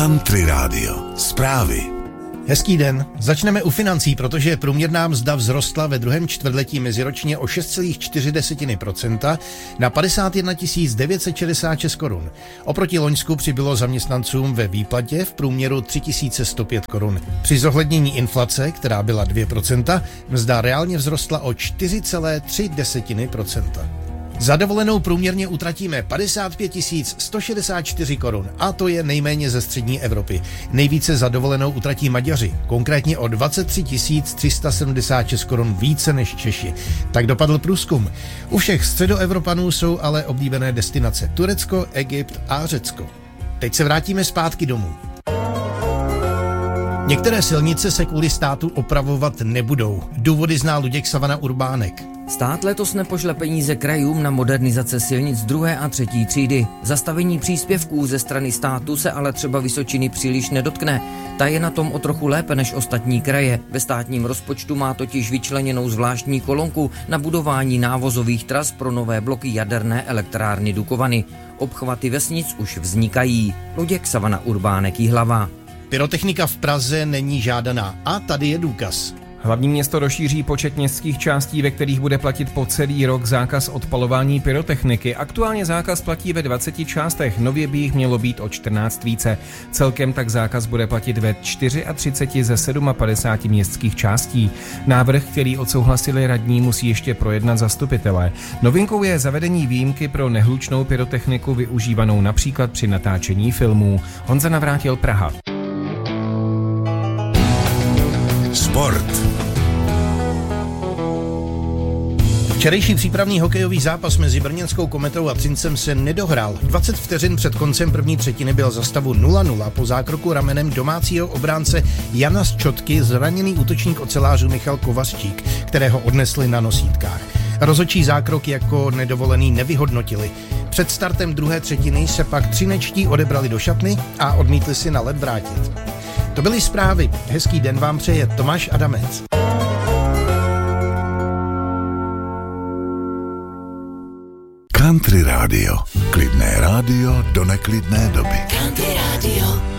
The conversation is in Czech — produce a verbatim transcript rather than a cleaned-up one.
Country Radio. Zprávy. Hezký den. Začneme u financí, protože průměrná mzda vzrostla ve druhém čtvrtletí meziročně o šest celá čtyři procenta na padesát jedna tisíc devět set šedesát šest korun. Oproti loňsku přibylo zaměstnancům ve výplatě v průměru tři tisíce sto pět korun. Při zohlednění inflace, která byla dvě procenta, mzda reálně vzrostla o čtyři celá tři procenta. Za dovolenou průměrně utratíme padesát pět tisíc sto šedesát čtyři korun a to je nejméně ze střední Evropy. Nejvíce za dovolenou utratí Maďaři, konkrétně o dvacet tři tisíc tři sta sedmdesát šest korun více než Češi. Tak dopadl průzkum. U všech středoevropanů jsou ale oblíbené destinace Turecko, Egypt a Řecko. Teď se vrátíme zpátky domů. Některé silnice se kvůli státu opravovat nebudou. Důvody zná Luděk Savana Urbánek. Stát letos nepošle peníze krajům na modernizace silnic druhé a třetí třídy. Zastavení příspěvků ze strany státu se ale třeba Vysočiny příliš nedotkne. Ta je na tom o trochu lépe než ostatní kraje. Ve státním rozpočtu má totiž vyčleněnou zvláštní kolonku na budování návozových tras pro nové bloky jaderné elektrárny Dukovany. Obchvaty vesnic už vznikají. Luděk Savana Urbánek Jihlava. Pyrotechnika v Praze není žádaná a tady je důkaz. Hlavní město rozšíří počet městských částí, ve kterých bude platit po celý rok zákaz odpalování pyrotechniky. Aktuálně zákaz platí ve dvaceti částech, nově by jich mělo být o čtrnáct více. Celkem tak zákaz bude platit ve třiceti čtyřech ze padesáti sedmi městských částí. Návrh, který odsouhlasili radní, musí ještě projednat zastupitelé. Novinkou je zavedení výjimky pro nehlučnou pyrotechniku využívanou například při natáčení filmů. Honza Navrátil, Praha. Sport. Včerejší přípravný hokejový zápas mezi brněnskou Kometou a Třincem se nedohrál. dvacet vteřin před koncem první třetiny byl za stavu nula nula po zákroku ramenem domácího obránce Jana z Čotky zraněný útočník ocelářů Michal Kovařčík, kterého odnesli na nosítkách. Rozhodčí zákrok jako nedovolený nevyhodnotili. Před startem druhé třetiny se pak třinečtí odebrali do šatny a odmítli si na led vrátit. To byly zprávy. Hezký den vám přeje Tomáš Adamec. Country Radio. Klidné rádio do neklidné doby. Country Radio.